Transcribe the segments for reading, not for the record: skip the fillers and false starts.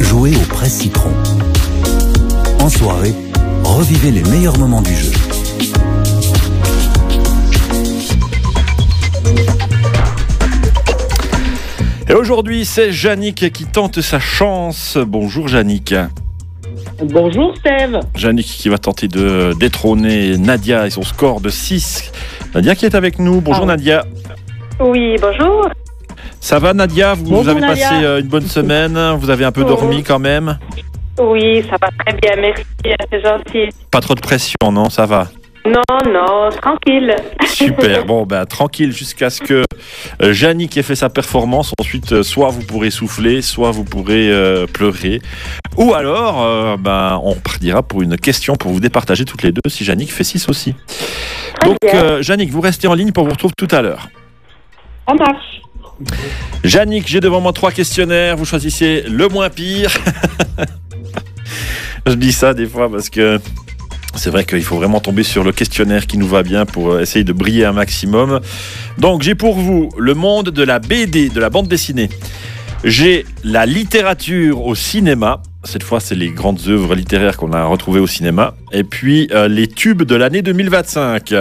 jouez au presse citron. En soirée, revivez les meilleurs moments du jeu. Et aujourd'hui, c'est Yannick qui tente sa chance. Bonjour Yannick. Bonjour Steve. Yannick qui va tenter de détrôner Nadia et son score de 6. Nadia qui est avec nous. Bonjour Nadia. Oui, bonjour. Ça va Nadia? Vous avez Nadia. passé une bonne semaine? Vous avez un peu dormi quand même? Oui, ça va très bien, merci, c'est gentil. Pas trop de pression, non? Ça va? Non, tranquille. Super, bon tranquille jusqu'à ce que Yannick ait fait sa performance. Ensuite, soit vous pourrez souffler, soit vous pourrez pleurer. Ou alors, on partira pour une question pour vous départager toutes les deux si Yannick fait 6 aussi. Donc, Yannick, vous restez en ligne pour vous retrouver tout à l'heure. Ça marche. Yannick, j'ai devant moi 3 questionnaires. Vous choisissez le moins pire. Je dis ça des fois parce que c'est vrai qu'il faut vraiment tomber sur le questionnaire qui nous va bien pour essayer de briller un maximum. Donc, j'ai pour vous le monde de la BD, de la bande dessinée. J'ai la littérature au cinéma. Cette fois, c'est les grandes œuvres littéraires qu'on a retrouvées au cinéma. Et puis, les tubes de l'année 2025.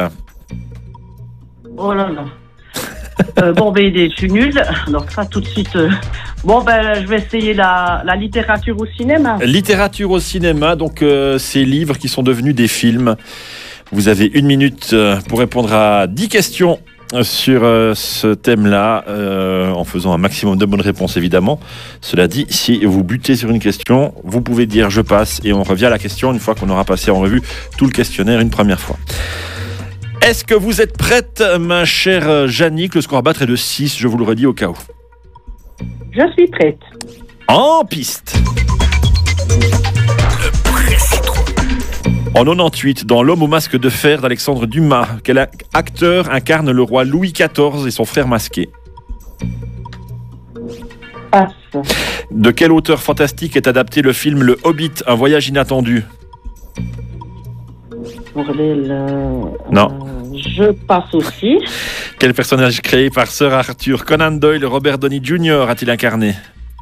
Oh là là. BD, je suis nulle. Donc ça, tout de suite... je vais essayer la littérature au cinéma. Littérature au cinéma, donc ces livres qui sont devenus des films. Vous avez 1 minute pour répondre à 10 questions sur ce thème-là, en faisant un maximum de bonnes réponses, évidemment. Cela dit, si vous butez sur une question, vous pouvez dire « je passe » et on revient à la question une fois qu'on aura passé en revue tout le questionnaire une première fois. Est-ce que vous êtes prête, ma chère Yannick? Le score à battre est de 6, je vous le redis au cas où. Je suis prête. En piste. En 98, dans L'homme au masque de fer d'Alexandre Dumas, quel acteur incarne le roi Louis XIV et son frère masqué? Passe. De quel auteur fantastique est adapté le film Le Hobbit, un voyage inattendu? Non. Je passe aussi. Quel personnage créé par Sir Arthur Conan Doyle Robert Downey Jr. a-t-il incarné?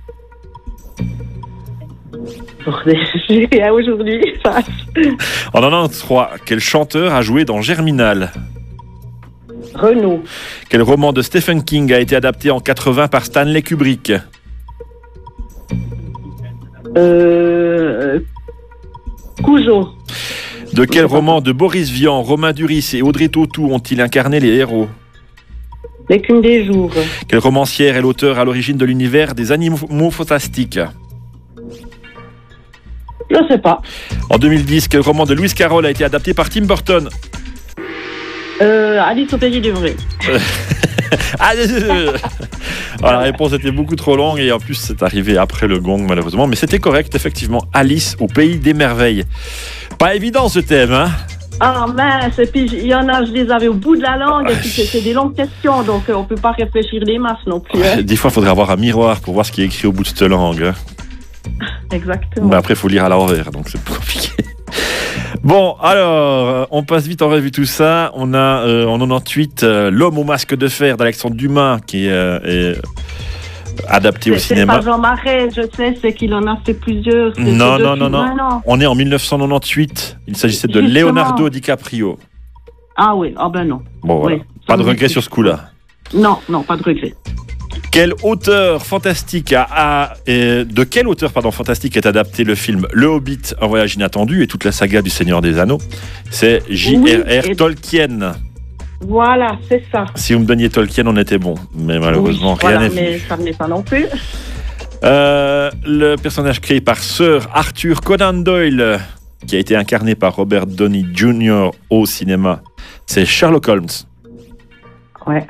Aujourd'hui, passe. En 93, quel chanteur a joué dans Germinal? Renaud. Quel roman de Stephen King a été adapté en 80 par Stanley Kubrick? Cujo. De quel roman de Boris Vian, Romain Duris et Audrey Tautou ont-ils incarné les héros? L'écume des jours. Quelle romancière est l'auteur à l'origine de l'univers des animaux fantastiques? Je ne sais pas. En 2010, quel roman de Lewis Carroll a été adapté par Tim Burton? Alice au pays du vrai. La réponse était beaucoup trop longue et en plus c'est arrivé après le gong malheureusement, mais c'était correct effectivement. Alice au pays des merveilles. Pas évident ce thème, hein? Ah mince, et puis il y en a, je les avais au bout de la langue, et puis c'est des longues questions, donc on peut pas réfléchir des masses non plus. Hein. Des fois il faudrait avoir un miroir pour voir ce qui est écrit au bout de cette langue. Hein. Exactement. Mais après il faut lire à l'envers, donc c'est compliqué. Bon, alors, on passe vite en revue tout ça. On a en 98 L'homme au masque de fer d'Alexandre Dumas qui est adapté au cinéma. C'est pas Jean Marais, je sais, c'est qu'il en a fait plusieurs. Non. On est en 1998. Il s'agissait de Leonardo DiCaprio. Ah oui, non. Bon, voilà. Oui, pas de regret sur ce coup-là. Non, pas de regret. Quel auteur fantastique de quel auteur fantastique est adapté le film Le Hobbit, un voyage inattendu et toute la saga du Seigneur des Anneaux? C'est J.R.R. Tolkien. Voilà, c'est ça. Si vous me donniez Tolkien, on était bon. Mais malheureusement, rien n'est mais ça ne l'est pas non plus. Le personnage créé par Sir Arthur Conan Doyle, qui a été incarné par Robert Downey Jr. au cinéma, c'est Sherlock Holmes. Ouais.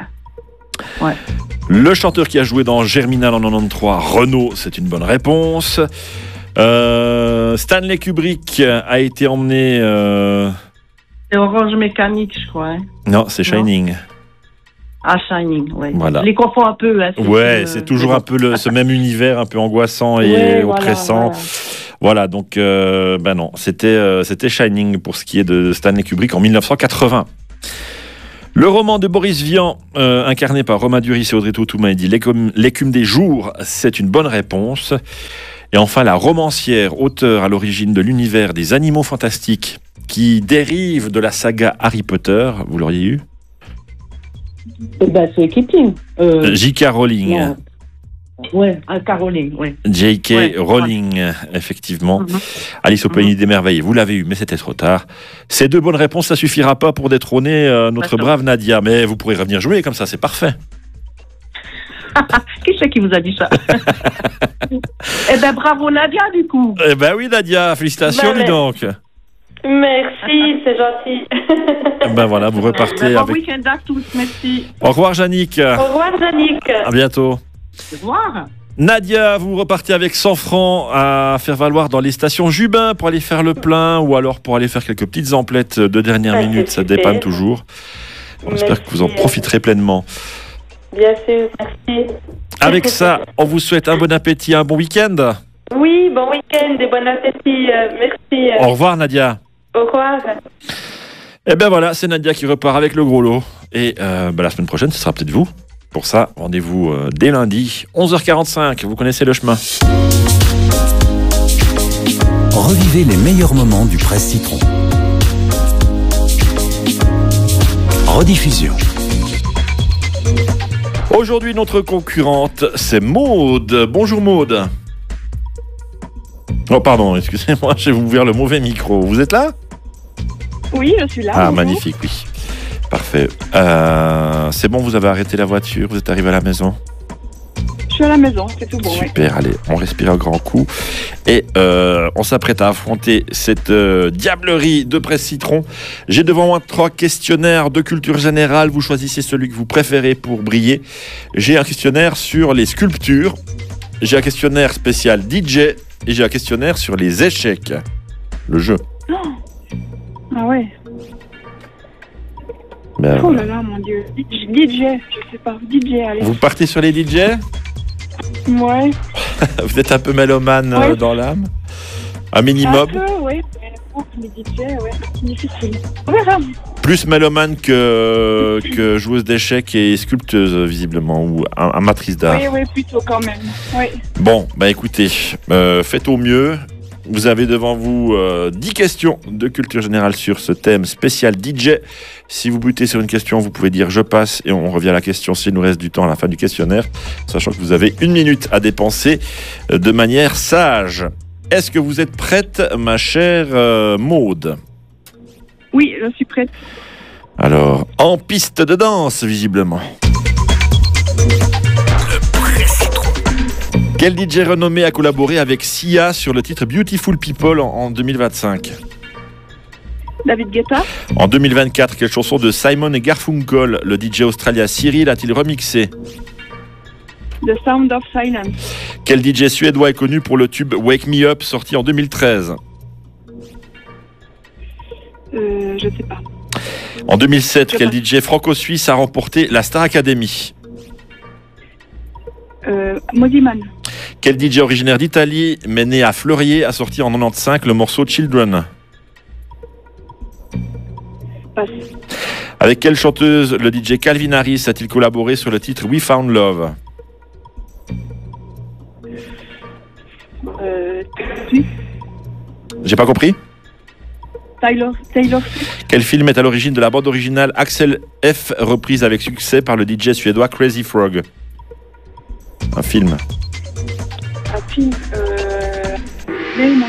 Le chanteur qui a joué dans Germinal en 93, Renaud, c'est une bonne réponse. Stanley Kubrick a été emmené... C'est Orange Mécanique, je crois. Hein. Non, c'est Shining. Ah, Shining, oui. Voilà. Je les confonds un peu. Hein, c'est toujours un peu ce même univers un peu angoissant et oppressant. Voilà, donc, non, c'était Shining pour ce qui est de Stanley Kubrick en 1980. Le roman de Boris Vian, incarné par Romain Duris et Audrey Tautou, m'a dit L'écume des jours, c'est une bonne réponse. Et enfin, la romancière, auteure à l'origine de l'univers des animaux fantastiques qui dérive de la saga Harry Potter. Vous l'auriez eu? C'est Kipling. J.K. Rowling. Non. Ouais, Caroline, ouais. J.K. Ouais, Rowling, effectivement. Alice au Pays des Merveilles, vous l'avez eu, mais c'était trop tard. Ces 2 bonnes réponses, ça suffira pas pour détrôner notre brave Nadia. Mais vous pourrez revenir jouer, comme ça, c'est parfait. Qui c'est qui vous a dit ça? Eh ben bravo Nadia, du coup. Eh ben oui, Nadia, félicitations, dis donc. Merci, c'est gentil. Ben voilà, vous repartez Bon avec... week-end à tous, merci. Au revoir, Yannick. Au revoir, Yannick. À bientôt. Au revoir. Nadia, vous repartez avec 100 francs à faire valoir dans les stations Jubin pour aller faire le plein ou alors pour aller faire quelques petites emplettes de dernière minute. Ça super. dépanne toujours. On espère que vous en profiterez pleinement. Bien sûr, merci. Avec ça, on vous souhaite un bon appétit, un bon week-end. Oui, bon week-end et bon appétit. Merci. Au revoir, Nadia. Au revoir. Et ben voilà, c'est Nadia qui repart avec le gros lot. Et la semaine prochaine, ce sera peut-être vous. Pour ça, rendez-vous dès lundi, 11h45. Vous connaissez le chemin. Revivez les meilleurs moments du Presse Citron. Rediffusion. Aujourd'hui, notre concurrente, c'est Maude. Bonjour Maude. Oh pardon, excusez-moi, j'ai ouvert le mauvais micro. Vous êtes là? Oui, je suis là. Ah, bonjour. magnifique, oui. Parfait. C'est bon, vous avez arrêté la voiture, vous êtes arrivé à la maison? Je suis à la maison, c'est tout bon. Super, allez, on respire un grand coup. Et on s'apprête à affronter cette diablerie de Presse Citron. J'ai devant moi 3 questionnaires de culture générale. Vous choisissez celui que vous préférez pour briller. J'ai un questionnaire sur les sculptures. J'ai un questionnaire spécial DJ. Et j'ai un questionnaire sur les échecs. Le jeu. Ah ouais. Ben, Oh là là, mon Dieu. DJ, je sais pas. DJ, allez. vous partez sur les DJ? Ouais. Vous êtes un peu mélomane Ouais. dans l'âme? Un minimum? Un peu, ouais. Mais bon, les DJ, ouais, c'est difficile. On verra. Plus mélomane que joueuse d'échecs et sculpteuse, visiblement, ou amatrice d'art. Oui, oui, plutôt quand même. Oui. Bon, bah écoutez, faites au mieux. Vous avez devant vous 10 questions de culture générale sur ce thème spécial DJ. Si vous butez sur une question, vous pouvez dire « je passe » et on revient à la question s'il nous reste du temps à la fin du questionnaire, sachant que vous avez 1 minute à dépenser de manière sage. Est-ce que vous êtes prête, ma chère Maude? Oui, je suis prête. Alors, en piste de danse, visiblement. Quel DJ renommé a collaboré avec Sia sur le titre Beautiful People en 2025? David Guetta, En 2024, quelle chanson de Simon et Garfunkel le DJ australien Cyril a-t-il remixé? The Sound of Silence. Quel DJ suédois est connu pour le tube Wake Me Up sorti en 2013? Je sais pas. En 2007, Je quel passe. DJ franco-suisse a remporté la Star Academy? Modiman. Quel DJ originaire d'Italie, mais né à Fleurier, a sorti en 95 le morceau Children? Passe. Avec quelle chanteuse le DJ Calvin Harris a-t-il collaboré sur le titre We Found Love? Swift. J'ai pas compris? Taylor Swift. Quel film est à l'origine de la bande originale Axel F, reprise avec succès par le DJ suédois Crazy Frog? Un film. Un film. Léna.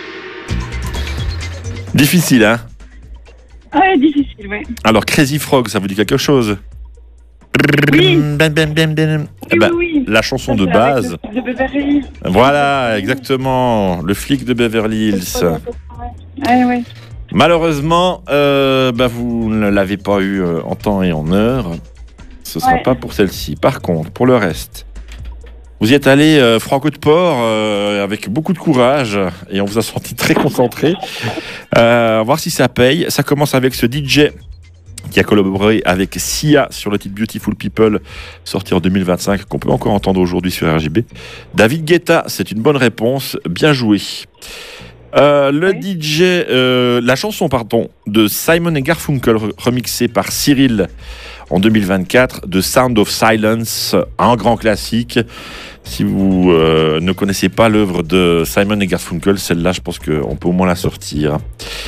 Difficile, hein? Ah, difficile, ouais. Alors, Crazy Frog, ça vous dit quelque chose? Oui. Ben, ben, ben, ben. Eh ben, Oui. la chanson de Ça, c'est base. avec le- de Beverly Hills. Voilà, exactement. Le flic de Beverly Hills. Ouais, ouais. Malheureusement, vous ne l'avez pas eu en temps et en heure. Ce ne sera Ouais. pas pour celle-ci. Par contre, pour le reste, vous y êtes allé franco de port avec beaucoup de courage et on vous a senti très concentré. On va voir si ça paye. Ça commence avec ce DJ qui a collaboré avec Sia sur le titre Beautiful People, sorti en 2025, qu'on peut encore entendre aujourd'hui sur RJB. David Guetta, c'est une bonne réponse. Bien joué. Le Oui. DJ, la chanson de Simon et Garfunkel remixée par Cyril en 2024, The Sound of Silence, un grand classique. Si vous ne connaissez pas l'œuvre de Simon et Garfunkel, celle-là, je pense qu'on peut au moins la sortir.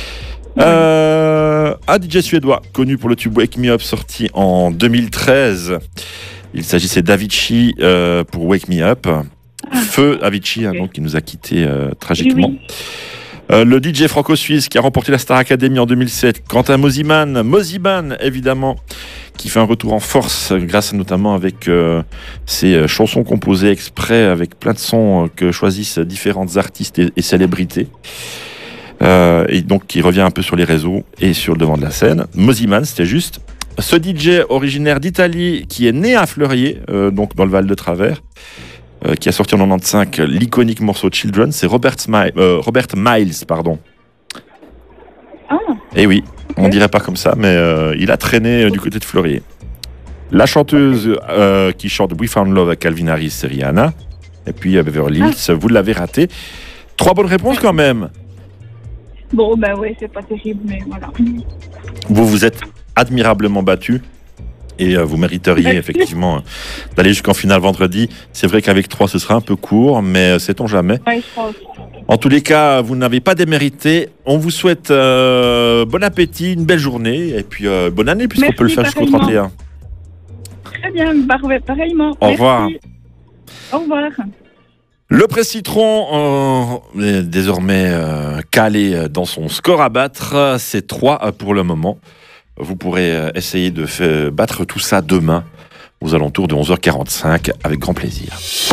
Un DJ suédois, connu pour le tube Wake Me Up, sorti en 2013. Il s'agissait d'Avicii pour Wake Me Up. Feu Avicii, donc, qui nous a quittés tragiquement. Oui. Le DJ franco-suisse qui a remporté la Star Academy en 2007. Quentin Mosiman, évidemment, qui fait un retour en force grâce notamment avec ses chansons composées exprès avec plein de sons que choisissent différents artistes et célébrités. Et donc qui revient un peu sur les réseaux et sur le devant de la scène. Mosiman, c'était juste. Ce DJ originaire d'Italie qui est né à Fleurier, donc dans le Val de Travers, qui a sorti en 95 l'iconique morceau Children, c'est Robert Miles, pardon. Ah. Et oui, on dirait pas comme ça, mais il a traîné du côté de Fleurier. La chanteuse qui chante We Found Love à Calvin Harris, c'est Rihanna. Et puis Beverly Hills, vous l'avez raté. 3 bonnes réponses quand même. Bon, ben ouais, c'est pas terrible, mais voilà. Vous vous êtes admirablement battu. Et vous mériteriez effectivement d'aller jusqu'en finale vendredi. C'est vrai qu'avec 3, ce sera un peu court, mais sait-on jamais. Ouais, je pense. En tous les cas, vous n'avez pas démérité. On vous souhaite bon appétit, une belle journée, et puis bonne année, puisqu'on peut le faire jusqu'au 31. Très bien, pareillement. Au revoir. Au revoir. Le Presse Citron, est désormais calé dans son score à battre, c'est 3 pour le moment. Vous pourrez essayer de battre tout ça demain, aux alentours de 11h45, avec grand plaisir.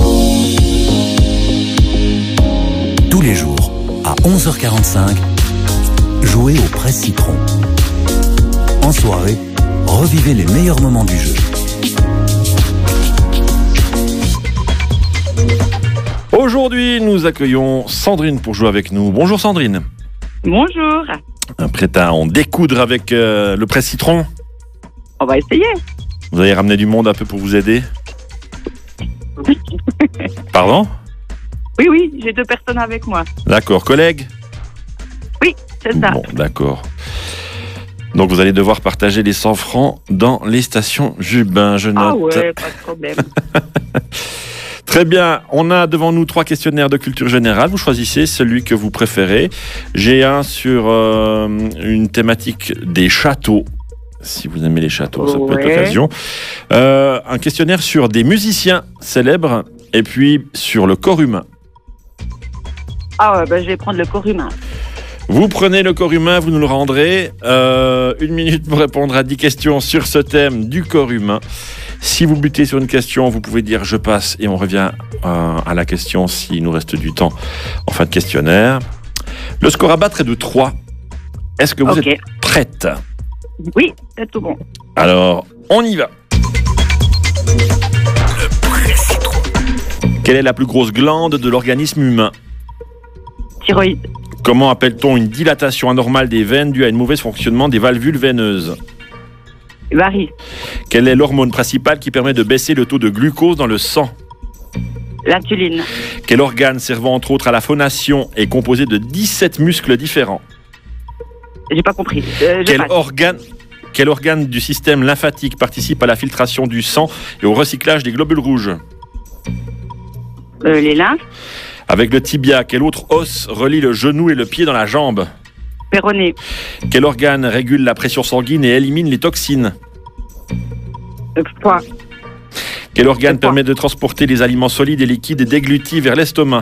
Tous les jours, à 11h45, jouez au Presse Citron. En soirée, revivez les meilleurs moments du jeu. Aujourd'hui, nous accueillons Sandrine pour jouer avec nous. Bonjour Sandrine. Bonjour. Prête à en découdre avec le Presse Citron? On va essayer. Vous avez ramené du monde un peu pour vous aider? Pardon? Oui, j'ai 2 personnes avec moi. D'accord. Collègues? Oui, c'est ça. Bon, d'accord. Donc vous allez devoir partager les 100 francs dans les stations Jubin, je note. Ah ouais, pas de problème. Très bien, on a devant nous 3 questionnaires de culture générale. Vous choisissez celui que vous préférez. J'ai un sur une thématique des châteaux. Si vous aimez les châteaux, ça peut être l'occasion. Un questionnaire sur des musiciens célèbres et puis sur le corps humain. Ah ouais, ben je vais prendre le corps humain. Vous prenez le corps humain, vous nous le rendrez. 1 minute pour répondre à 10 questions sur ce thème du corps humain. Si vous butez sur une question, vous pouvez dire « je passe » et on revient à la question s'il nous reste du temps en fin de questionnaire. Le score à battre est de 3. Est-ce que vous êtes prête? Oui, c'est tout bon. Alors, on y va. Quelle est la plus grosse glande de l'organisme humain? Thyroïde. Comment appelle-t-on une dilatation anormale des veines due à un mauvais fonctionnement des valvules veineuses? Varie. Quelle est l'hormone principale qui permet de baisser le taux de glucose dans le sang? L'insuline. Quel organe servant entre autres à la phonation est composé de 17 muscles différents? J'ai pas compris. Quel organe du système lymphatique participe à la filtration du sang et au recyclage des globules rouges? Les lymphes. Avec le tibia, quel autre os relie le genou et le pied dans la jambe? Péroné. Quel organe régule la pression sanguine et élimine les toxines? Foie. Quel organe permet de transporter les aliments solides et liquides et déglutis vers l'estomac?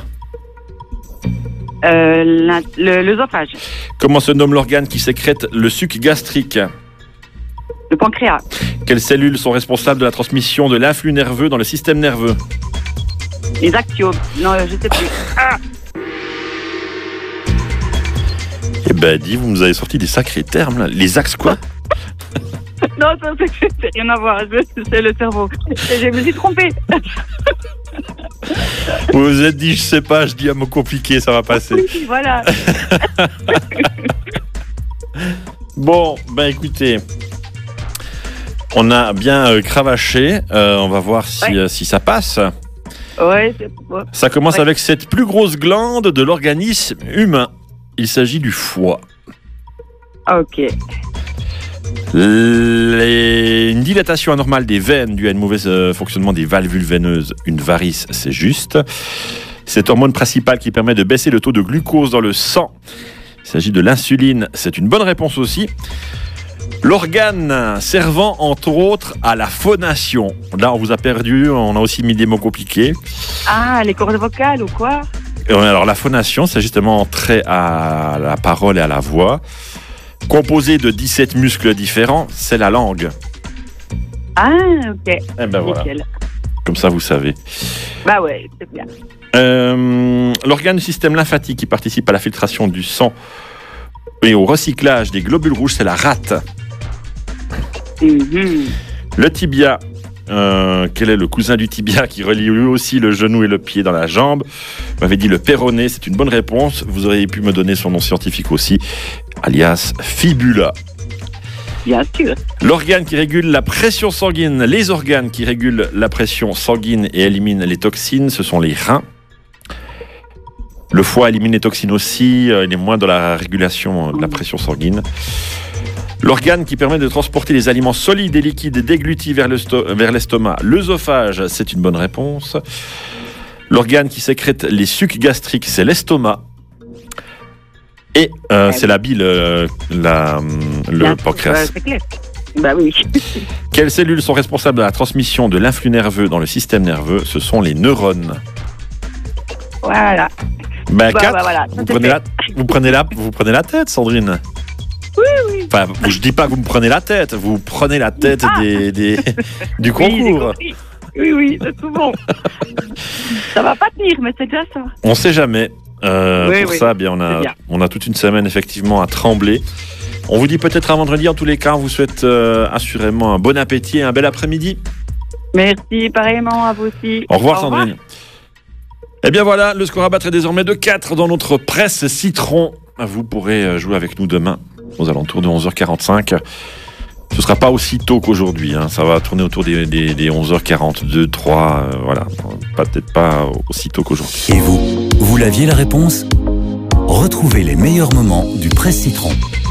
L'œsophage. Comment se nomme l'organe qui sécrète le suc gastrique? Le pancréas. Quelles cellules sont responsables de la transmission de l'influx nerveux dans le système nerveux? Les actiomes. Non, je sais plus. Ah. Eh ben, vous nous avez sorti des sacrés termes, là. Les axes, quoi? Non, ça, c'est rien à voir. C'est le cerveau. Je me suis trompée. Vous vous êtes dit, je sais pas, je dis un mot compliqué, ça va passer. Oui, voilà. Bon, ben écoutez, on a bien cravaché. On va voir si ça passe. Ouais, c'est bon. Ça commence avec cette plus grosse glande de l'organisme humain. Il s'agit du foie. Ok. Une dilatation anormale des veines due à un mauvais fonctionnement des valvules veineuses, une varice, c'est juste. Cette hormone principale qui permet de baisser le taux de glucose dans le sang, il s'agit de l'insuline, c'est une bonne réponse aussi. L'organe servant entre autres à la phonation. Là, on vous a perdu, on a aussi mis des mots compliqués. Ah, les cordes vocales ou quoi? Alors la phonation, c'est justement trait à la parole et à la voix. Composé de 17 muscles différents, c'est la langue. Ah, ok. Eh ben voilà, Nickel. comme ça vous savez. Bah ouais, c'est bien. L'organe du système lymphatique qui participe à la filtration du sang et au recyclage des globules rouges, c'est la rate. Mhm. Le tibia, quel est le cousin du tibia qui relie lui aussi le genou et le pied dans la jambe? Vous m'avez dit le péroné, c'est une bonne réponse. Vous auriez pu me donner son nom scientifique aussi, alias fibula. Bien sûr. L'organe qui régule la pression sanguine, les organes qui régulent la pression sanguine et éliminent les toxines, ce sont les reins. Le foie élimine les toxines aussi, il est moins dans la régulation de la pression sanguine. L'organe qui permet de transporter les aliments solides et liquides déglutis vers l'estomac, l'œsophage, c'est une bonne réponse. L'organe qui sécrète les sucs gastriques, c'est l'estomac. Et c'est la bile, le pancréas. C'est clair. Bah oui. Quelles cellules sont responsables de la transmission de l'influx nerveux dans le système nerveux? Ce sont les neurones. Voilà. Ben, Bah, 4, bah, voilà. vous prenez la tête, Sandrine. Oui. Enfin, je dis pas que vous me prenez la tête, vous prenez la tête du concours. Oui, c'est tout bon. Ça va pas tenir, mais c'est déjà ça. On sait jamais. Pour ça, bien, bien. on a toute une semaine effectivement à trembler. On vous dit peut-être à vendredi. En tous les cas, on vous souhaite assurément un bon appétit et un bel après-midi. Merci, pareillement à vous aussi. Au revoir, Sandrine. Eh bien voilà, le score à battre est désormais de 4 dans notre presse citron. Vous pourrez jouer avec nous demain aux alentours de 11h45. Ce ne sera pas aussi tôt qu'aujourd'hui, hein. Ça va tourner autour des 11h42, 3, voilà. Peut-être pas aussi tôt qu'aujourd'hui. Et vous l'aviez la réponse? Retrouvez les meilleurs moments du Presse Citron.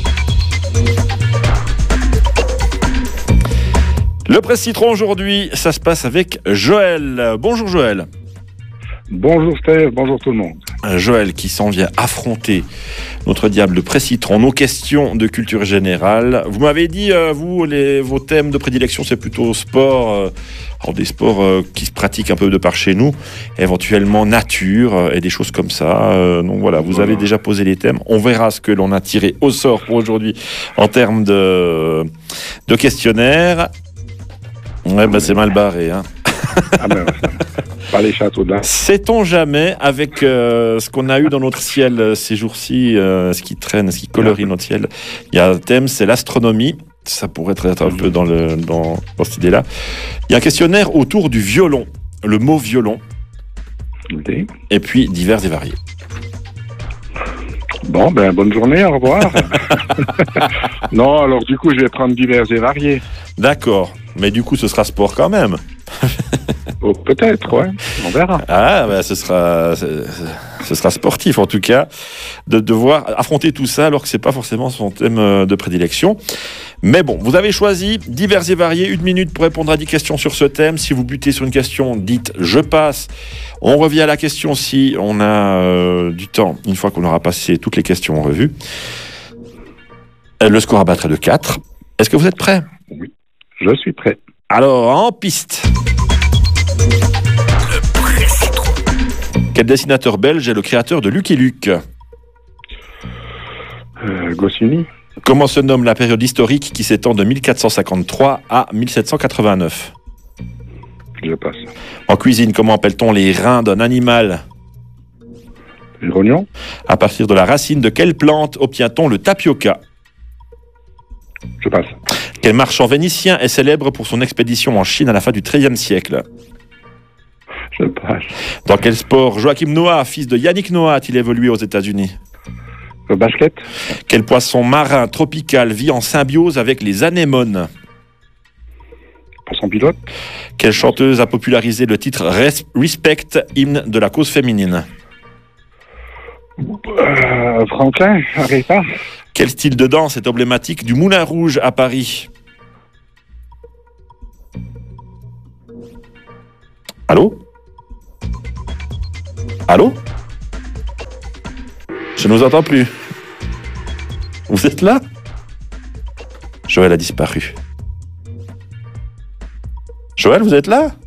Le Presse Citron aujourd'hui, ça se passe avec Joël. Bonjour Joël. Bonjour Steve, bonjour tout le monde. Joël qui s'en vient affronter notre diable Presse Citron, nos questions de culture générale. Vous m'avez dit, vos thèmes de prédilection, c'est plutôt sport, alors des sports qui se pratiquent un peu de par chez nous, éventuellement nature et des choses comme ça. Donc voilà, vous avez déjà posé les thèmes. On verra ce que l'on a tiré au sort pour aujourd'hui en termes de questionnaire. Ouais, ben c'est mal barré, hein. Ah ben, pas les châteaux de là. Sait-on jamais, avec ce qu'on a eu dans notre ciel ces jours-ci, ce qui traîne, ce qui colorie notre ciel, il y a un thème, c'est l'astronomie. Ça pourrait être un peu dans cette idée-là. Il y a un questionnaire autour du violon, le mot violon, Okay. et puis divers et variés. Bon, ben bonne journée, au revoir. Non, alors du coup, je vais prendre divers et variés. D'accord, mais du coup, ce sera sport quand même. Oh, peut-être, ouais, on verra. Ah, ben, ce sera sportif en tout cas, de devoir affronter tout ça alors que c'est pas forcément son thème de prédilection. Mais bon, vous avez choisi divers et variés, 1 minute pour répondre à 10 questions sur ce thème. Si vous butez sur une question, dites « je passe ». On revient à la question si on a du temps, une fois qu'on aura passé toutes les questions en revue. Le score à battre est de 4. Est-ce que vous êtes prêts? Oui, je suis prêt. Alors, en piste. Quel dessinateur belge est le créateur de Lucky Luke? Goscinny. Comment se nomme la période historique qui s'étend de 1453 à 1789? Je passe. En cuisine, comment appelle-t-on les reins d'un animal? Les rognons. À partir de la racine de quelle plante obtient-on le tapioca? Je passe. Quel marchand vénitien est célèbre pour son expédition en Chine à la fin du XIIIe siècle? Je passe. Dans quel sport Joachim Noah, fils de Yannick Noah, a-t-il évolué aux États-Unis? Le basket. Quel poisson marin tropical vit en symbiose avec les anémones? Poisson pilote. Quelle chanteuse a popularisé le titre Respect, hymne de la cause féminine? Franklin, Aretha. Quel style de danse est emblématique du Moulin Rouge à Paris? Allô? Allô? Je ne vous entends plus. Vous êtes là? Joël a disparu. Joël, vous êtes là?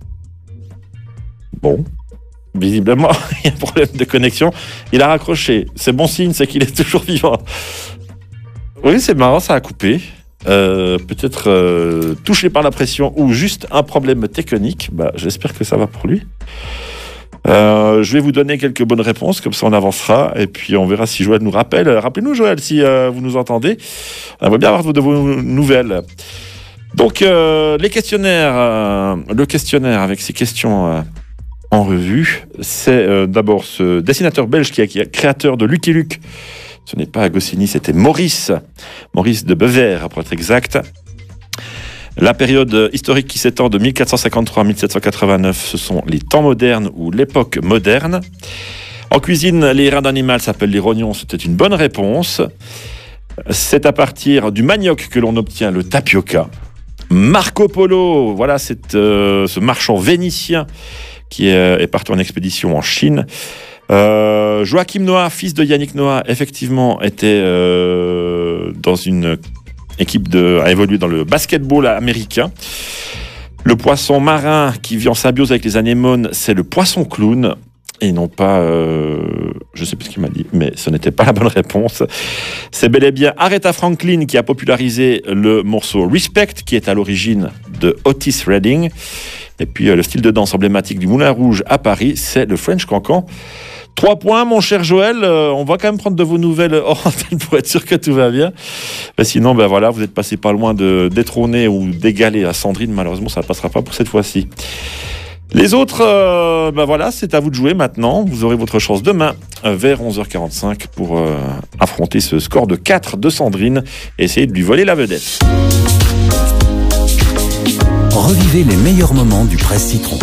Bon. Visiblement, il y a un problème de connexion. Il a raccroché. C'est bon signe, c'est qu'il est toujours vivant. Oui, c'est marrant, ça a coupé. Peut-être touché par la pression ou juste un problème technique. Bah, j'espère que ça va pour lui. Je vais vous donner quelques bonnes réponses, comme ça on avancera, et puis on verra si Joël nous rappelle. Rappelez-nous, Joël, si vous nous entendez. On aimerait bien avoir de vos nouvelles. Donc, les questionnaires, le questionnaire avec ces questions en revue, c'est d'abord ce dessinateur belge qui est créateur de Lucky Luke. Ce n'est pas Goscinny, c'était Maurice de Bever, pour être exact. La période historique qui s'étend de 1453 à 1789, ce sont les temps modernes ou l'époque moderne. En cuisine, les reins d'animal s'appellent les rognons, c'était une bonne réponse. C'est à partir du manioc que l'on obtient le tapioca. Marco Polo, voilà ce marchand vénitien qui est parti en expédition en Chine. Joachim Noah, fils de Yannick Noah, effectivement était dans une équipe a évolué dans le basketball américain. Le poisson marin qui vit en symbiose avec les anémones, c'est le poisson clown. Et non pas, je ne sais plus ce qu'il m'a dit, mais ce n'était pas la bonne réponse. C'est bel et bien Aretha Franklin qui a popularisé le morceau Respect, qui est à l'origine de Otis Redding. Et puis le style de danse emblématique du Moulin Rouge à Paris, c'est le French Cancan. 3 points, mon cher Joël. On va quand même prendre de vos nouvelles hors antenne pour être sûr que tout va bien. Mais sinon, ben voilà, vous êtes passé pas loin de détrôner ou d'égaler à Sandrine. Malheureusement, ça ne passera pas pour cette fois-ci. Les autres, ben voilà, c'est à vous de jouer maintenant. Vous aurez votre chance demain vers 11h45 pour affronter ce score de 4 de Sandrine et essayer de lui voler la vedette. Revivez les meilleurs moments du Presse Citron.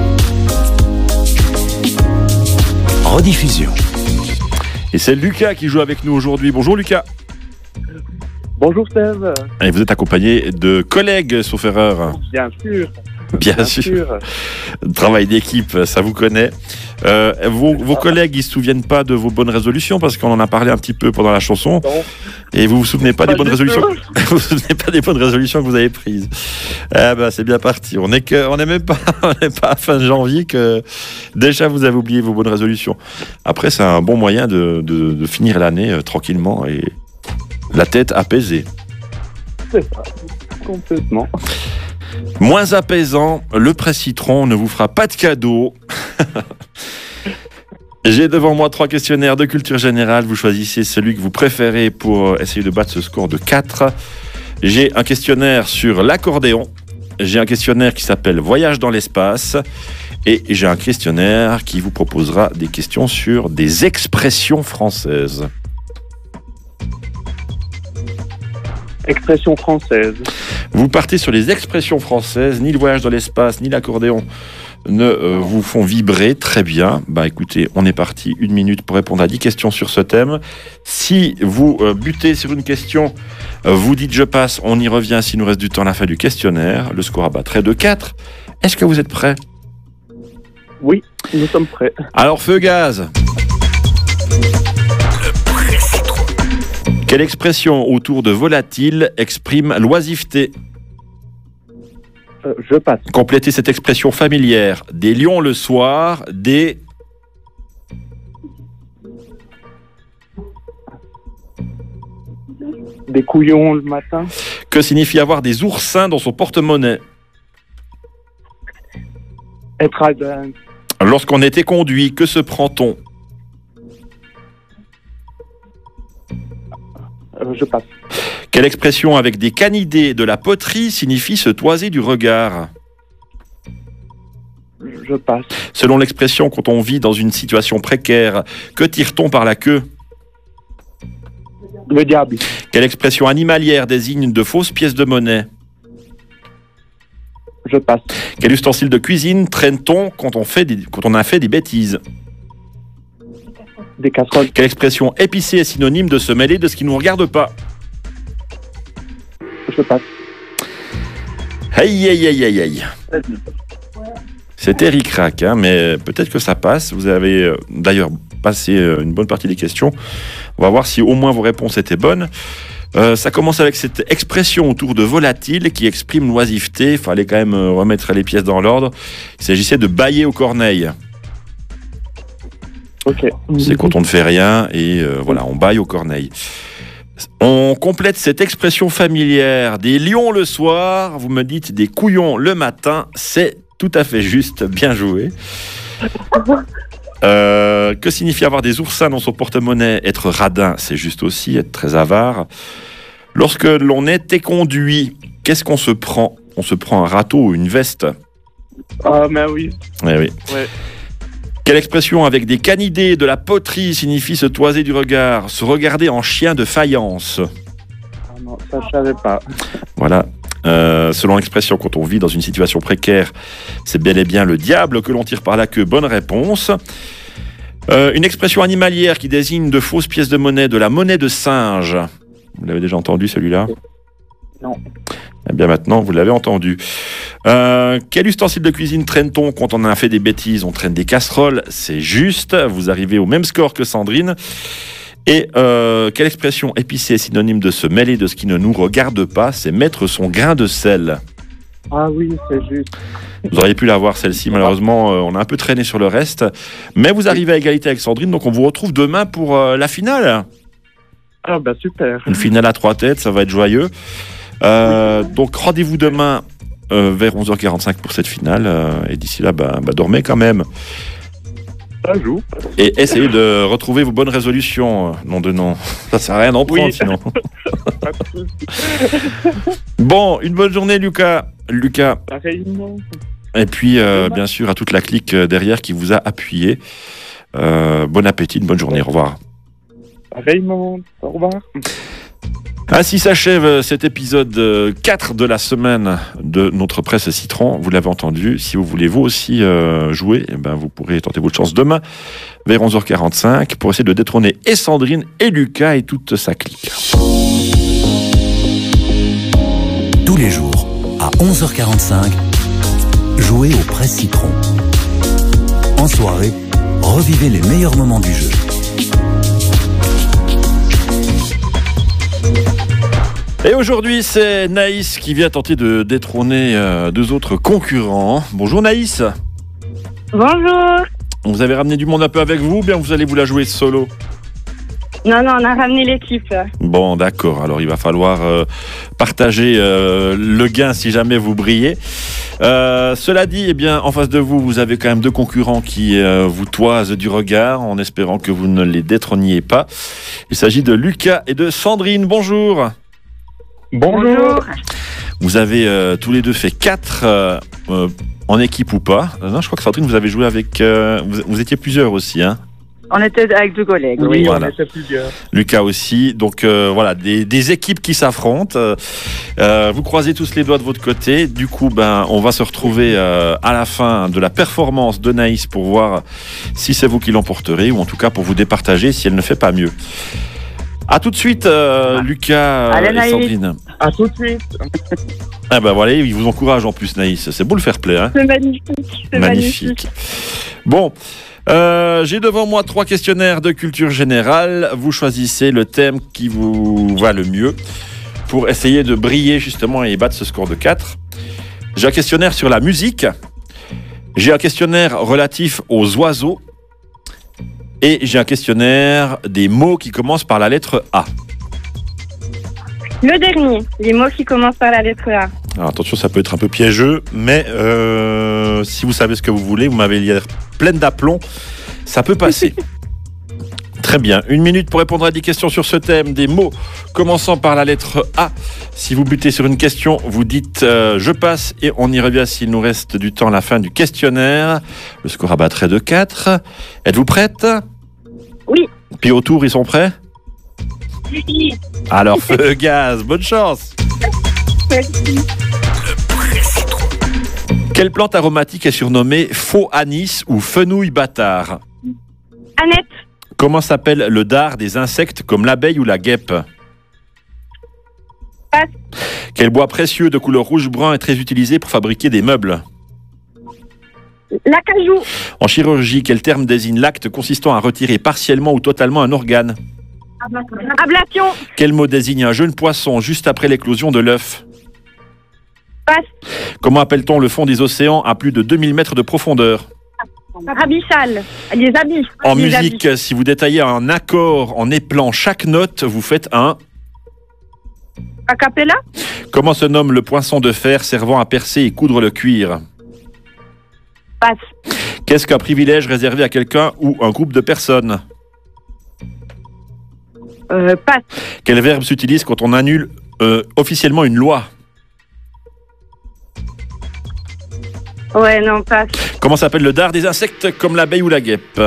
Rediffusion. Et c'est Lucas qui joue avec nous aujourd'hui. Bonjour Lucas. Bonjour Steve. Et vous êtes accompagné de collègues, sauf erreur. Bien sûr. Bien sûr. Travail d'équipe, ça vous connaît. Vos collègues, ils se souviennent pas de vos bonnes résolutions parce qu'on en a parlé un petit peu pendant la chanson. Non. Et vous vous souvenez pas des bonnes résolutions. Vous vous souvenez pas des bonnes résolutions que vous avez prises. C'est bien parti. On est même pas à fin janvier que déjà vous avez oublié vos bonnes résolutions. Après, c'est un bon moyen de finir l'année tranquillement et la tête apaisée. C'est ça. Complètement. Moins apaisant, le Presse Citron ne vous fera pas de cadeau. J'ai devant moi 3 questionnaires de culture générale. Vous choisissez celui que vous préférez pour essayer de battre ce score de 4. J'ai un questionnaire sur l'accordéon. J'ai un questionnaire qui s'appelle Voyage dans l'espace. Et j'ai un questionnaire qui vous proposera des questions sur des expressions françaises. Expression française. Vous partez sur les expressions françaises, ni le voyage dans l'espace, ni l'accordéon ne vous font vibrer. Très bien. Écoutez, on est parti. 1 minute pour répondre à 10 questions sur ce thème. Si vous butez sur une question, vous dites je passe, on y revient s'il nous reste du temps à la fin du questionnaire. Le score à battre est de 4. Est-ce que vous êtes prêts? Oui, nous sommes prêts. Alors, feu gaz. Quelle expression autour de volatile exprime l'oisiveté? Je passe. Complétez cette expression familière. Des lions le soir, des couillons le matin. Que signifie avoir des oursins dans son porte-monnaie? Être à d'un... Lorsqu'on était conduit, que se prend-on? Je passe. Quelle expression avec des canidés de la poterie signifie se toiser du regard? Je passe. Selon l'expression, quand on vit dans une situation précaire, que tire-t-on par la queue? Le diable. Quelle expression animalière désigne de fausses pièces de monnaie? Je passe. Quel ustensile de cuisine traîne-t-on quand on a fait des bêtises? Des casseroles. Quelle expression épicée est synonyme de se mêler de ce qui ne nous regarde pas? Je passe. Aïe, aïe, aïe, aïe, aïe. C'était ric-rac, hein, mais peut-être que ça passe. Vous avez d'ailleurs passé une bonne partie des questions. On va voir si au moins vos réponses étaient bonnes. Ça commence avec cette expression autour de volatile qui exprime l'oisiveté. Il fallait quand même remettre les pièces dans l'ordre. Il s'agissait de bâiller aux corneilles. Ok. C'est quand on ne fait rien et voilà, on bâille aux corneilles. On complète cette expression familière des lions le soir. Vous me dites des couillons le matin. C'est tout à fait juste. Bien joué. Que signifie avoir des oursins dans son porte-monnaie? Être radin, c'est juste aussi, être très avare. Lorsque l'on est éconduit, qu'est-ce qu'on se prend? On se prend un râteau ou une veste? Ah, mais oui. Eh oui. Ouais. Quelle expression avec des canidés de la poterie signifie se toiser du regard, se regarder en chien de faïence? Ah non, ça je savais pas. Voilà. Selon l'expression, quand on vit dans une situation précaire, c'est bel et bien le diable que l'on tire par la queue. Bonne réponse. Une expression animalière qui désigne de fausses pièces de monnaie, de la monnaie de singe. Vous l'avez déjà entendu celui-là? Non. Eh bien maintenant, vous l'avez entendu. Quel ustensile de cuisine traîne-t-on quand on a fait des bêtises? On traîne des casseroles, c'est juste. Vous arrivez au même score que Sandrine. Et quelle expression épicée est synonyme de se mêler de ce qui ne nous regarde pas? C'est mettre son grain de sel. Ah oui, c'est juste. Vous auriez pu l'avoir celle-ci, malheureusement, on a un peu traîné sur le reste. Mais vous arrivez à égalité avec Sandrine, donc on vous retrouve demain pour la finale. Ah bah super. Une finale à 3 têtes, ça va être joyeux. Donc rendez-vous demain vers 11h45 pour cette finale. Et d'ici là, dormez quand même. Ça joue. Et essayez de retrouver vos bonnes résolutions. Nom de nom. Ça sert à rien d'en prendre sinon. Pas de souci. Bon, une bonne journée Lucas. Pareillement. Et puis bien sûr à toute la clique derrière qui vous a appuyé. Bon appétit, une bonne journée. Au revoir. Pareillement. Au revoir. Ainsi s'achève cet épisode 4 de la semaine de notre presse Citron. Vous l'avez entendu, si vous voulez vous aussi jouer, vous pourrez tenter votre chance demain vers 11h45 pour essayer de détrôner et Sandrine et Lucas et toute sa clique. Tous les jours, à 11h45, jouez au Presse Citron. En soirée, revivez les meilleurs moments du jeu. Et aujourd'hui, c'est Naïs qui vient tenter de détrôner deux autres concurrents. Bonjour Naïs. Bonjour. Vous avez ramené du monde un peu avec vous ou bien vous allez vous la jouer solo? Non, on a ramené l'équipe. Bon, d'accord. Alors, il va falloir partager le gain si jamais vous brillez. Cela dit, en face de vous, vous avez quand même deux concurrents qui vous toisent du regard en espérant que vous ne les détrôniez pas. Il s'agit de Lucas et de Sandrine. Bonjour. Bonjour. Vous avez tous les deux fait 4 en équipe ou pas? Non, je crois que Sandrine, vous avez joué avec... vous étiez plusieurs aussi, hein? On était avec deux collègues. Oui, Voilà. on était plusieurs. Lucas aussi. Donc voilà, des équipes qui s'affrontent. Vous croisez tous les doigts de votre côté. Du coup, on va se retrouver à la fin de la performance de Naïs pour voir si c'est vous qui l'emporterez ou en tout cas pour vous départager si elle ne fait pas mieux. À tout de suite, Lucas et Sandrine. À tout de suite. Ah voilà, ils vous encouragent en plus, Naïs. C'est beau le fair play, hein? C'est magnifique. Magnifique. Bon, j'ai devant moi 3 questionnaires de culture générale. Vous choisissez le thème qui vous va le mieux pour essayer de briller justement et battre ce score de 4. J'ai un questionnaire sur la musique. J'ai un questionnaire relatif aux oiseaux. Et j'ai un questionnaire des mots qui commencent par la lettre A. Le dernier, les mots qui commencent par la lettre A. Alors attention, ça peut être un peu piégeux, mais si vous savez ce que vous voulez, vous m'avez l'air pleine d'aplomb, ça peut passer. Très bien, 1 minute pour répondre à 10 questions sur ce thème, des mots commençant par la lettre A. Si vous butez sur une question, vous dites je passe et on y revient s'il nous reste du temps à la fin du questionnaire. Le score à battre est de 4. Êtes-vous prête? Oui. Puis autour, ils sont prêts? Oui. Alors feu gaz, bonne chance. Merci. Quelle plante aromatique est surnommée faux anis ou fenouil bâtard? Annette. Comment s'appelle le dard des insectes comme l'abeille ou la guêpe? Passe. Quel bois précieux de couleur rouge-brun est très utilisé pour fabriquer des meubles? L'acajou. En chirurgie, quel terme désigne l'acte consistant à retirer partiellement ou totalement un organe? Ablation. Quel mot désigne un jeune poisson juste après l'éclosion de l'œuf? Passe. Comment appelle-t-on le fond des océans à plus de 2000 mètres de profondeur? Abyssal. Les abysses. En Les musique, abysses. si vous détaillez un accord en épelant chaque note, vous faites un... A cappella. Comment se nomme le poinçon de fer servant à percer et coudre le cuir? Passe. Qu'est-ce qu'un privilège réservé à quelqu'un ou un groupe de personnes? Passe. Quel verbe s'utilise quand on annule officiellement une loi? Ouais, non, passe. Comment s'appelle le dard des insectes comme l'abeille ou la guêpe?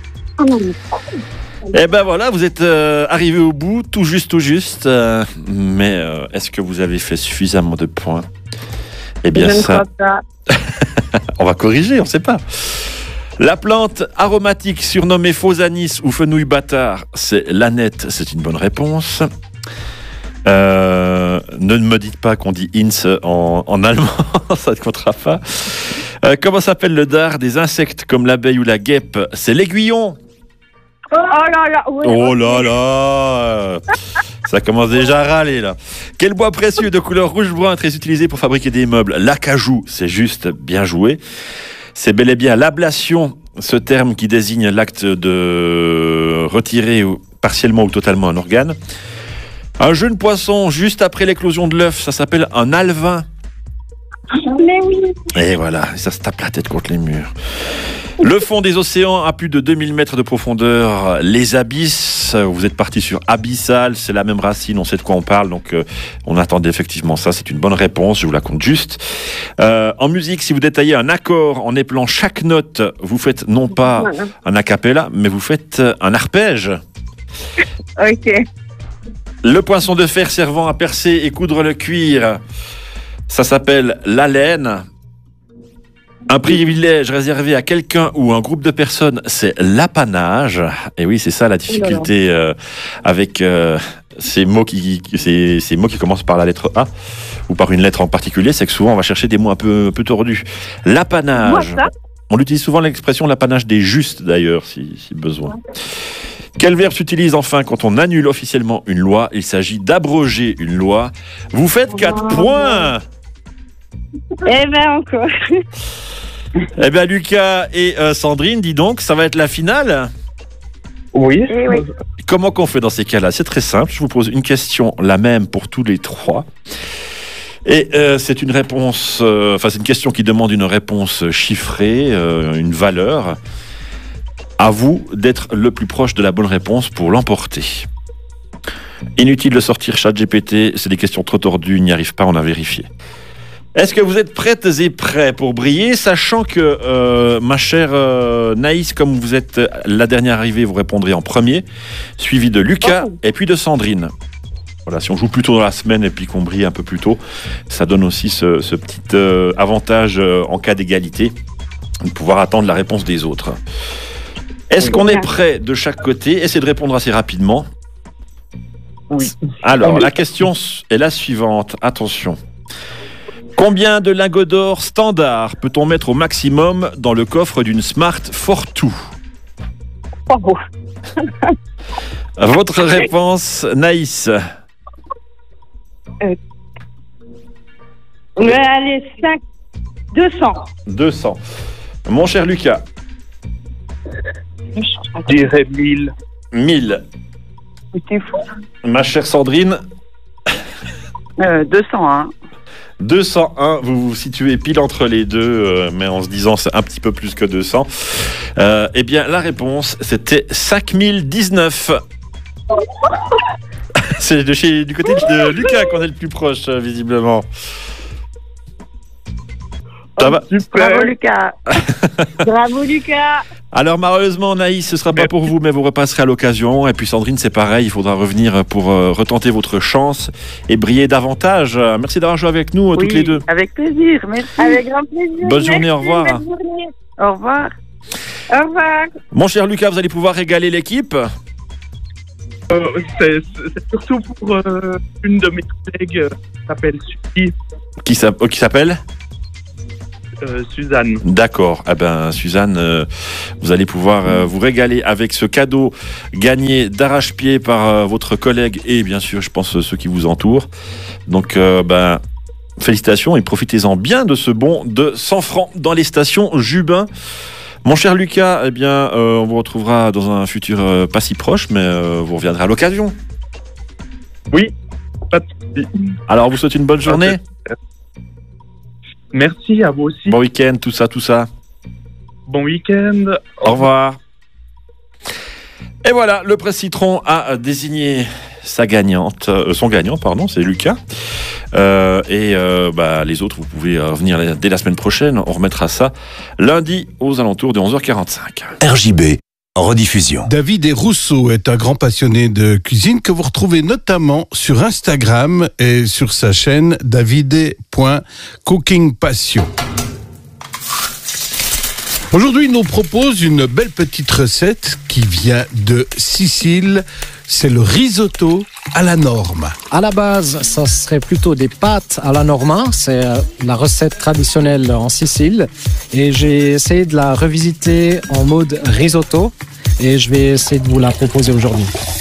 Eh ben voilà, vous êtes arrivé au bout, tout juste. Mais est-ce que vous avez fait suffisamment de points? Eh bien Je ne ça, crois pas. on va corriger, on ne sait pas. La plante aromatique surnommée faux anis ou fenouil bâtard, c'est l'aneth, c'est une bonne réponse. Ne me dites pas qu'on dit ins en allemand, ça ne comptera pas. Comment s'appelle le dard des insectes comme l'abeille ou la guêpe? C'est l'aiguillon. Oh là là. Ouais. Oh là là, ça commence déjà à râler là. Quel bois précieux de couleur rouge-brun est très utilisé pour fabriquer des meubles? L'acajou, c'est juste, bien joué. C'est bel et bien l'ablation, ce terme qui désigne l'acte de retirer partiellement ou totalement un organe. Un jeune poisson juste après l'éclosion de l'œuf, ça s'appelle un alevin. Mais oui. Et voilà, ça se tape la tête contre les murs. Le fond des océans à plus de 2000 mètres de profondeur, les abysses, vous êtes parti sur abyssal, c'est la même racine, on sait de quoi on parle, donc on attendait effectivement ça, c'est une bonne réponse, je vous la compte juste. En musique, si vous détaillez un accord en épelant chaque note, vous faites non pas un a cappella, mais vous faites un arpège. Ok. Le poinçon de fer servant à percer et coudre le cuir, ça s'appelle la laine. Un privilège réservé à quelqu'un ou un groupe de personnes, c'est l'apanage. Et oui, c'est ça la difficulté avec ces mots qui commencent par la lettre A ou par une lettre en particulier, c'est que souvent on va chercher des mots un peu tordus. L'apanage. On utilise souvent l'expression l'apanage des justes d'ailleurs, si besoin. Quel verbe s'utilise enfin quand on annule officiellement une loi? Il s'agit d'abroger une loi. Vous faites 4 points. Eh ben encore. Eh bien Lucas et Sandrine, dis donc, ça va être la finale? Oui. Eh oui. Comment qu'on fait dans ces cas-là? C'est très simple, je vous pose une question, la même pour tous les trois. Et c'est une réponse, c'est une question qui demande une réponse chiffrée, une valeur. À vous d'être le plus proche de la bonne réponse pour l'emporter. Inutile de sortir ChatGPT, c'est des questions trop tordues, n'y arrive pas, on a vérifié. Est-ce que vous êtes prêtes et prêts pour briller, sachant que ma chère Naïs, comme vous êtes la dernière arrivée, vous répondrez en premier, suivi de Lucas et puis de Sandrine. Voilà, si on joue plus tôt dans la semaine et puis qu'on brille un peu plus tôt, ça donne aussi ce petit avantage en cas d'égalité, de pouvoir attendre la réponse des autres. Est-ce qu'on est prêt de chaque côté? Essayez de répondre assez rapidement. Oui. Alors, la question est la suivante. Attention. Combien de lingots d'or standard peut-on mettre au maximum dans le coffre d'une Smart Fortwo? Bravo. Votre réponse, Naïs? Allez, 200. 200. Mon cher Lucas? Je dirais 1000. 1000. T'es fou. Ma chère Sandrine? 201. 201, vous vous situez pile entre les deux, mais en se disant c'est un petit peu plus que 200. Eh bien, la réponse, c'était 5019. C'est du côté de Lucas qu'on est le plus proche, visiblement. Ça va? Super. Bravo Lucas. Bravo Lucas. Alors malheureusement Naïs, ce ne sera pas pour vous, mais vous repasserez à l'occasion. Et puis Sandrine, c'est pareil, il faudra revenir pour retenter votre chance et briller davantage. Merci d'avoir joué avec nous toutes les deux. Avec plaisir, merci. Avec grand plaisir. Bonne journée, Merci, au revoir. bonne journée. Au revoir. Au revoir. Mon cher Lucas, vous allez pouvoir régaler l'équipe. C'est surtout pour une de mes collègues qui s'appelle Suzy. Qui s'appelle Suzanne. D'accord. Eh ben, Suzanne, vous allez pouvoir vous régaler avec ce cadeau gagné d'arrache-pied par votre collègue et bien sûr, je pense, ceux qui vous entourent. Donc, félicitations et profitez-en bien de ce bon de 100 francs dans les stations Jubin. Mon cher Lucas, eh bien, on vous retrouvera dans un futur pas si proche, mais vous reviendrez à l'occasion. Oui, pas de souci. Alors, vous souhaite une bonne journée. Merci à vous aussi. Bon week-end, tout ça. Bon week-end. Au revoir. Et voilà, le Presse Citron a désigné son gagnant, c'est Lucas. Les autres, vous pouvez revenir dès la semaine prochaine. On remettra ça lundi aux alentours de 11h45. RJB, rediffusion. David et Rousseau est un grand passionné de cuisine que vous retrouvez notamment sur Instagram et sur sa chaîne davide.cookingpassion. Aujourd'hui, il nous propose une belle petite recette qui vient de Sicile. C'est le risotto à la norma. À la base, ça serait plutôt des pâtes à la norma. C'est la recette traditionnelle en Sicile. Et j'ai essayé de la revisiter en mode risotto. Et je vais essayer de vous la proposer aujourd'hui.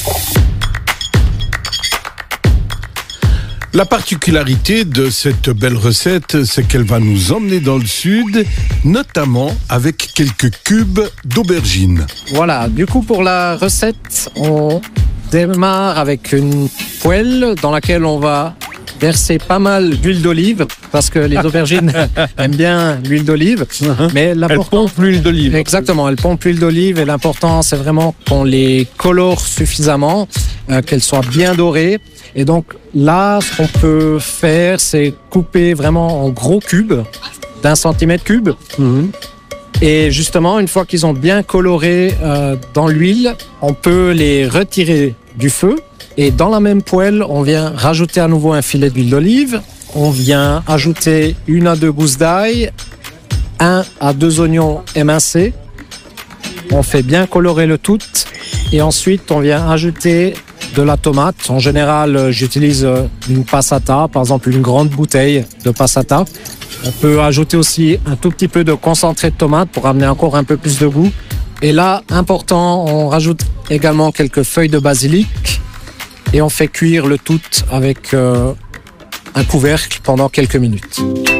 La particularité de cette belle recette, c'est qu'elle va nous emmener dans le sud, notamment avec quelques cubes d'aubergines. Voilà, du coup pour la recette, on démarre avec une poêle dans laquelle on va verser pas mal d'huile d'olive, parce que les aubergines aiment bien l'huile d'olive. Mais elles pompent l'huile d'olive. Exactement, elles pompent l'huile d'olive et l'important c'est vraiment qu'on les colore suffisamment, qu'elles soient bien dorées. Et donc là, ce qu'on peut faire, c'est couper vraiment en gros cubes, d'1 centimètre cube. Et justement, une fois qu'ils ont bien coloré dans l'huile, on peut les retirer du feu. Et dans la même poêle, on vient rajouter à nouveau un filet d'huile d'olive. On vient ajouter 1 à 2 gousses d'ail, 1 à 2 oignons émincés. On fait bien colorer le tout. Et ensuite, on vient ajouter de la tomate. En général, j'utilise une passata, par exemple une grande bouteille de passata. On peut ajouter aussi un tout petit peu de concentré de tomate pour amener encore un peu plus de goût. Et là, important, on rajoute également quelques feuilles de basilic et on fait cuire le tout avec un couvercle pendant quelques minutes.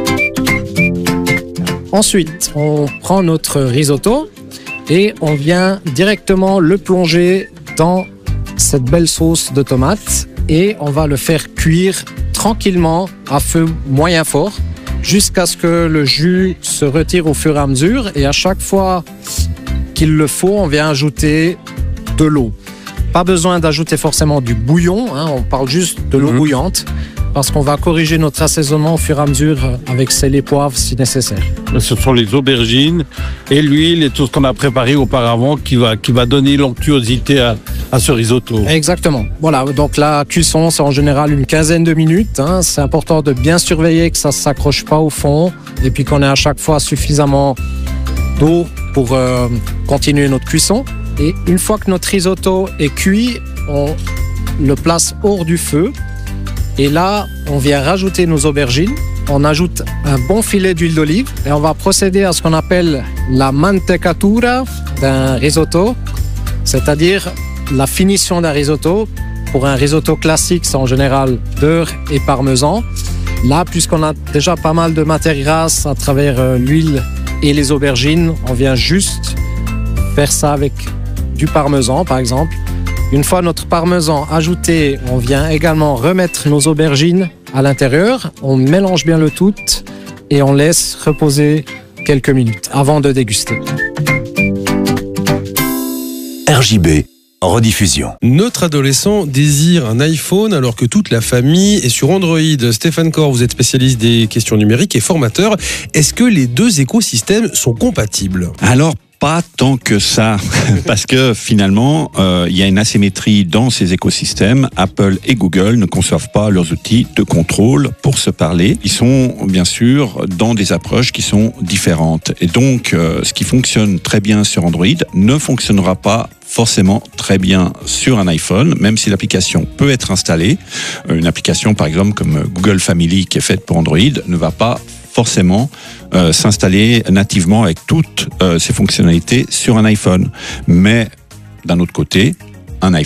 Ensuite, on prend notre risotto et on vient directement le plonger dans cette belle sauce de tomate et on va le faire cuire tranquillement à feu moyen fort jusqu'à ce que le jus se retire au fur et à mesure. Et à chaque fois qu'il le faut, on vient ajouter de l'eau. Pas besoin d'ajouter forcément du bouillon, on parle juste de l'eau bouillante parce qu'on va corriger notre assaisonnement au fur et à mesure avec sel et poivre si nécessaire. Ce sont les aubergines et l'huile et tout ce qu'on a préparé auparavant qui va donner l'onctuosité à ce risotto. Exactement. Voilà, donc la cuisson, c'est en général une quinzaine de minutes. C'est important de bien surveiller que ça ne s'accroche pas au fond et puis qu'on ait à chaque fois suffisamment d'eau pour continuer notre cuisson. Et une fois que notre risotto est cuit, on le place hors du feu. Et là, on vient rajouter nos aubergines. On ajoute un bon filet d'huile d'olive et on va procéder à ce qu'on appelle la mantecatura d'un risotto, c'est-à-dire la finition d'un risotto. Pour un risotto classique, c'est en général beurre et parmesan. Là, puisqu'on a déjà pas mal de matière grasse à travers l'huile et les aubergines, on vient juste faire ça avec du parmesan, par exemple. Une fois notre parmesan ajouté, on vient également remettre nos aubergines à l'intérieur. On mélange bien le tout et on laisse reposer quelques minutes avant de déguster. RJB, rediffusion. Notre adolescent désire un iPhone alors que toute la famille est sur Android. Stéphane Cor, vous êtes spécialiste des questions numériques et formateur. Est-ce que les deux écosystèmes sont compatibles ? Alors, Pas tant que ça, parce que finalement, il y a une asymétrie dans ces écosystèmes. Apple et Google ne conçoivent pas leurs outils de contrôle pour se parler. Ils sont bien sûr dans des approches qui sont différentes. Et donc, ce qui fonctionne très bien sur Android ne fonctionnera pas forcément très bien sur un iPhone, même si l'application peut être installée. Une application, par exemple, comme Google Family, qui est faite pour Android, ne va pas forcément s'installer nativement avec toutes ces fonctionnalités sur un iPhone. Mais d'un autre côté,